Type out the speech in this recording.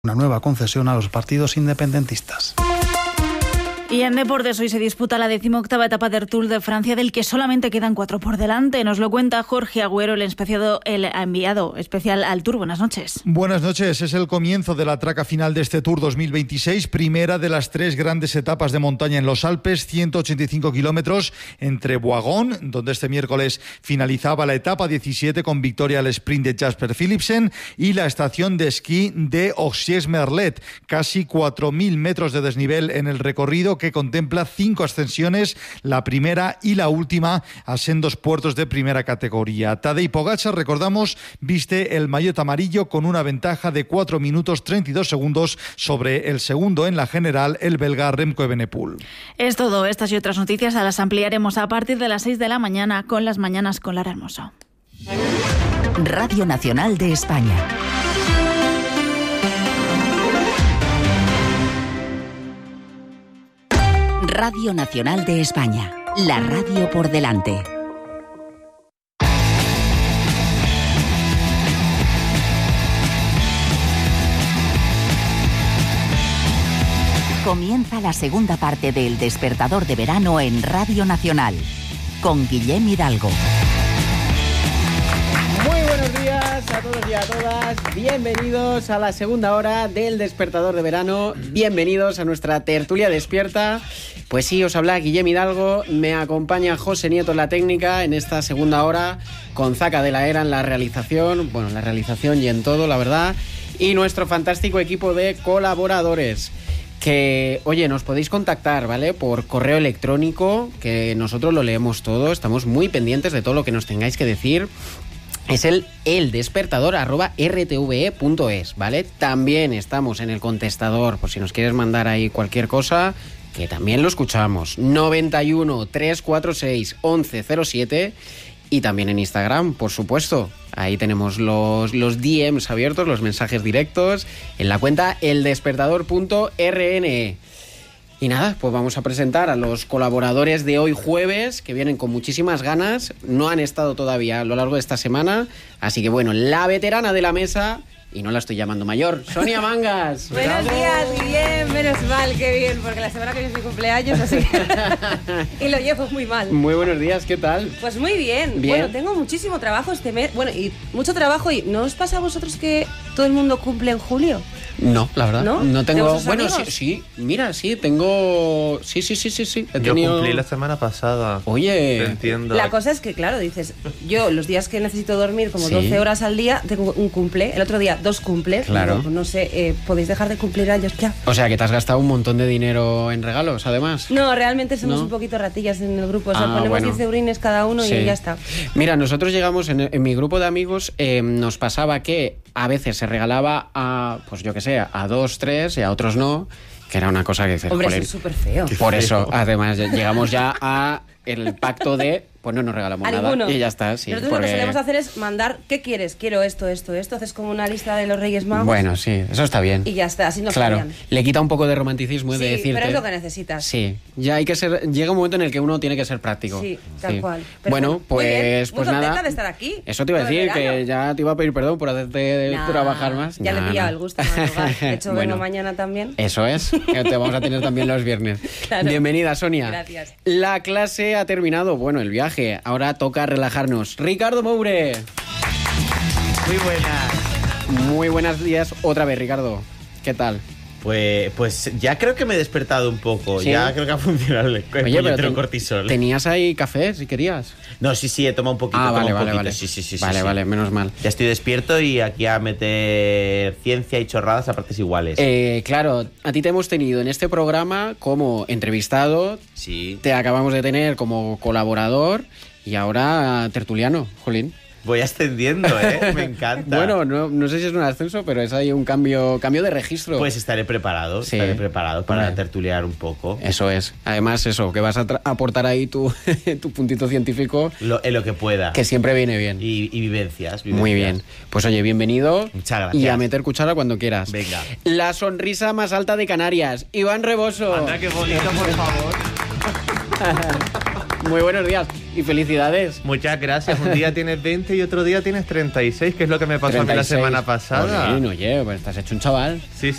Una nueva concesión a los partidos independentistas. Y en deportes hoy se disputa la 18ª etapa del Tour de Francia, del que solamente quedan 4 por delante. Nos lo cuenta Jorge Agüero, el enviado especial al Tour. Buenas noches. Buenas noches. Es el comienzo de la traca final de este Tour 2026, primera de las 3 grandes etapas de montaña en los Alpes, 185 kilómetros entre Boigón, donde este miércoles finalizaba la etapa 17 con victoria al sprint de Jasper Philipsen, y la estación de esquí de Ossiers-Merlet, casi 4.000 metros de desnivel en el recorrido, que contempla 5 ascensiones, la primera y la última a sendos puertos de primera categoría. Tadej Pogačar, recordamos, viste el maillot amarillo con una ventaja de 4 minutos 32 segundos sobre el segundo en la general, el belga Remco Evenepoel. Es todo. Estas y otras noticias las ampliaremos a partir de las 6 de la mañana con Las Mañanas con Lara Hermoso. Radio Nacional de España. Radio Nacional de España, la radio por delante. Comienza la segunda parte del Despertador de Verano en Radio Nacional, con Guillem Hidalgo. Muy buenos días a todos y a todas. Bienvenidos a la segunda hora del Despertador de Verano. Bienvenidos a nuestra tertulia despierta. Pues sí, os habla Guillem Hidalgo. Me acompaña José Nieto en la técnica en esta segunda hora, con Zaca de la Era en la realización. Bueno, en la realización y en todo, la verdad. Y nuestro fantástico equipo de colaboradores. Que, oye, nos podéis contactar, ¿vale? Por correo electrónico, que nosotros lo leemos todo. Estamos muy pendientes de todo lo que nos tengáis que decir. Es el despertador@rtve.es, ¿vale? También estamos en el contestador, por si nos quieres mandar ahí cualquier cosa, que también lo escuchamos. 91 346 1107. Y también en Instagram, por supuesto. Ahí tenemos los DMs abiertos, los mensajes directos, en la cuenta eldespertador.rne. Y nada, pues vamos a presentar a los colaboradores de hoy jueves, que vienen con muchísimas ganas. No han estado todavía a lo largo de esta semana. Así que bueno, la veterana de la mesa, y no la estoy llamando mayor, Sonia Mangas. Buenos días, Guillem, menos mal, qué bien, porque la semana que viene es mi cumpleaños, así que... y lo llevo muy mal. Muy buenos días, ¿qué tal? Pues muy bien. Bueno, tengo muchísimo trabajo este mes, bueno, y mucho trabajo, y ¿no os pasa a vosotros que todo el mundo cumple en julio? No, la verdad, no tengo... Bueno, amigos? sí, mira, sí, tengo... Sí. Yo cumplí la semana pasada. Oye, te entiendo. La cosa es que, claro, dices, yo los días que necesito dormir como 12 horas al día, tengo un cumple, el otro día 2 cumples. Claro. Digo, no sé, ¿podéis dejar de cumplir años ya? O sea, que te has gastado un montón de dinero en regalos, además. No, realmente somos un poquito ratillas en el grupo, o sea, ponemos 10 eurines cada uno y ya está. Mira, nosotros llegamos, en mi grupo de amigos, nos pasaba que a veces se regalaba a, pues yo que sé, a 2, 3 y a otros no, que era una cosa que dices, hombre, eso es súper feo. Por eso, además, llegamos ya a el pacto de, pues no nos regalamos nada y ya está. Sí, nosotros lo que solemos hacer es mandar, ¿qué quieres? Quiero esto, haces como una lista de los Reyes Magos. Bueno, sí, eso está bien. Y ya está, así nos claro, fallan. Le quita un poco de romanticismo de decirte... pero es lo que necesitas. Sí, ya hay que ser, llega un momento en el que uno tiene que ser práctico. Sí, tal cual. Pero bueno, pues muy nada. de estar aquí. Eso te iba a decir, que ya te iba a pedir perdón por hacerte trabajar más. Ya le he pillado el gusto a madrugar. De hecho, bueno, mañana también. Eso es, que te vamos a tener también los viernes. Claro. Bienvenida, Sonia. Gracias. La clase ha terminado, bueno, el viaje. Ahora toca relajarnos. Ricardo Moure. Muy buenas. Muy buenos días otra vez, Ricardo. ¿Qué tal? Pues ya creo que me he despertado un poco. ¿Sí? Ya creo que ha funcionado el cortisol. ¿Tenías ahí café si querías? No, sí, he tomado un poquito. Vale. Sí. Vale, menos mal. Ya estoy despierto y aquí a meter ciencia y chorradas a partes iguales. Claro, a ti te hemos tenido en este programa como entrevistado. Sí. Te acabamos de tener como colaborador y ahora tertuliano, jolín. Voy ascendiendo, me encanta. Bueno, no sé si es un ascenso, pero es ahí un cambio de registro. Pues estaré preparado para tertuliar un poco. Eso es. Además, eso, que vas a aportar ahí tu puntito científico. En lo que pueda. Que siempre viene bien. Y vivencias. Muy bien. Pues oye, bienvenido. Muchas gracias. Y a meter cuchara cuando quieras. Venga. La sonrisa más alta de Canarias, Iván Reboso. Anda, qué bonito, por favor. Muy buenos días. y felicidades. Muchas gracias. Un día tienes 20 y otro día tienes 36, que es lo que me pasó a mí la semana pasada. Oye, pues estás hecho un chaval. Sí,